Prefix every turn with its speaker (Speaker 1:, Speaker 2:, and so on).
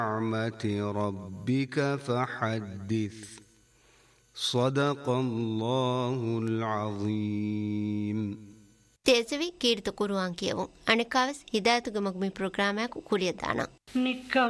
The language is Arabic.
Speaker 1: نعمة ربك فحدث صدق الله العظيم.
Speaker 2: تيزوي كيرت قرآن كيو أنا كاوس هداية مقمي برنامج كلية دانا